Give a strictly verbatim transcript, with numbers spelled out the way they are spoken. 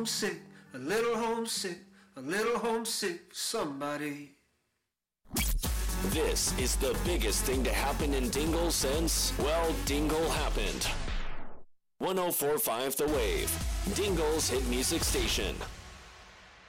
homesick, a little homesick, a little homesick for somebody. This is the biggest thing to happen in Dingle since, well, Dingle happened. one oh four point five The Wave, Dingle's hit music station.